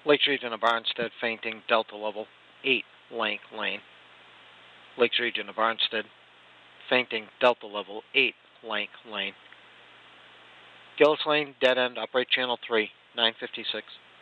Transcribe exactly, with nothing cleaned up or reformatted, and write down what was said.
Lakes Region of Barnstead, fainting, Delta level eight, Lank Lane. Lakes Region of Barnstead, fainting, Delta level eight, Lank Lane. Gillis Lane, dead end, upright channel three, nine fifty-six.